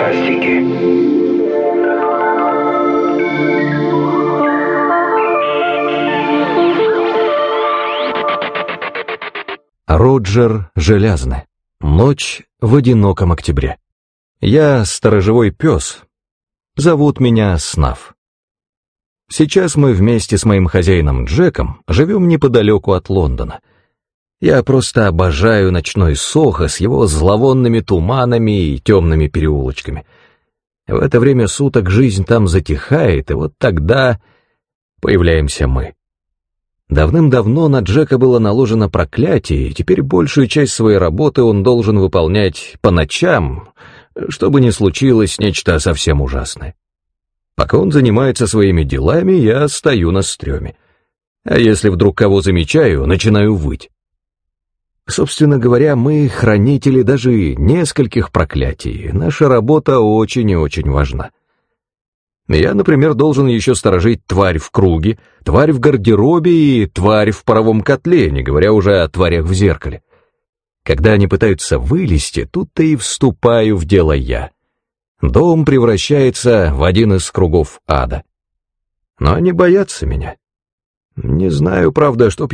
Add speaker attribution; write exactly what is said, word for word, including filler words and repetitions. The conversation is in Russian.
Speaker 1: ужастики.
Speaker 2: Роджер Желязный. Ночь в одиноком октябре. Я сторожевой пес. Зовут меня Снаф. Сейчас мы вместе с моим хозяином Джеком живем неподалеку от Лондона. Я просто обожаю ночной Сохо с его зловонными туманами и темными переулочками. В это время суток жизнь там затихает, и вот тогда появляемся мы. Давным-давно на Джека было наложено проклятие, и теперь большую часть своей работы он должен выполнять по ночам, чтобы не случилось нечто совсем ужасное. Пока он занимается своими делами, я стою на стреме. А если вдруг кого замечаю, начинаю выть. Собственно говоря, мы хранители даже нескольких проклятий. Наша работа очень и очень важна. Я, например, должен еще сторожить тварь в круге, тварь в гардеробе и тварь в паровом котле, не говоря уже о тварях в зеркале. Когда они пытаются вылезти, тут-то и вступаю в дело я. Дом превращается в один из кругов ада. Но они боятся меня. Не знаю, правда, что